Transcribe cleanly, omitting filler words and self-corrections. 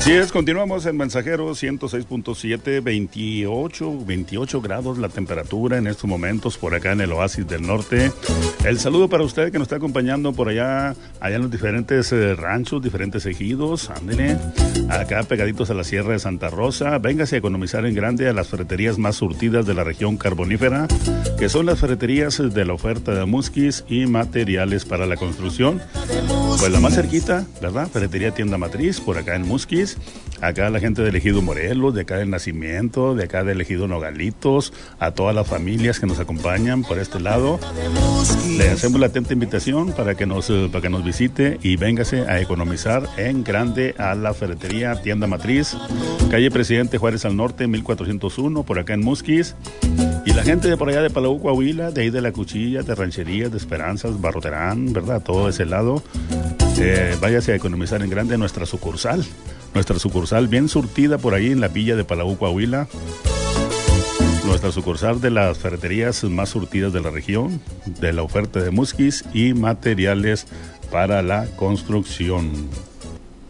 Así es, continuamos en Mensajero 106.7, 28 grados la temperatura en estos momentos por acá en el Oasis del Norte. El saludo para usted que nos está acompañando por allá en los diferentes ranchos, diferentes ejidos, ándele, acá pegaditos a la Sierra de Santa Rosa. Véngase a economizar en grande a las ferreterías más surtidas de la región carbonífera, que son las ferreterías de la oferta de Musquis y materiales para la construcción. Pues la más cerquita, ¿verdad? Ferretería Tienda Matriz, por acá en Musquis. Acá la gente del Ejido Morelos, de acá del Nacimiento, de acá del Ejido Nogalitos, a todas las familias que nos acompañan por este lado. Le hacemos la atenta invitación para que nos visite y véngase a economizar en grande a la Ferretería Tienda Matriz, calle Presidente Juárez al Norte, 1401, por acá en Musquis. Y la gente de por allá de Palau, Coahuila, de ahí de La Cuchilla, de Rancherías, de Esperanzas, Barroterán, ¿verdad? Todo ese lado. Váyase a economizar en grande nuestra sucursal bien surtida por ahí en la villa de Palau, Coahuila. Nuestra sucursal de las ferreterías más surtidas de la región, de la oferta de Musquis y materiales para la construcción.